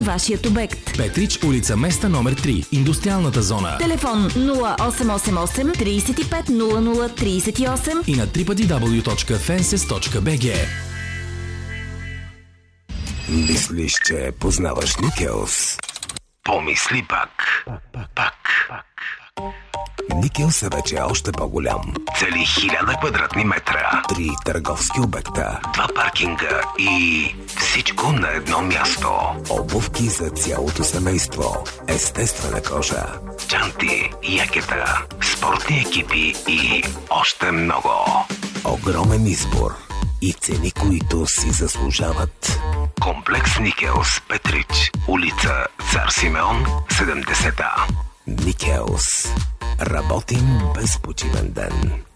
вашият обект. Петрич, улица Места номер 3, индустриалната зона. Телефон 0888 35 00 38 и на www.fences.bg. Мислиш, че познаваш Никелс? Помисли пак. Никелс е вече още по-голям. Цели 1000 квадратни метра. 3 търговски обекта, 2 паркинга и всичко на едно място. Обувки за цялото семейство, естествена кожа, чанти, якета, спортни екипи и още много. Огромен избор и цени, които си заслужават. Комплекс Никелс, Петрич, улица Цар Симеон, 70А. Никелс. Работим без почивен ден.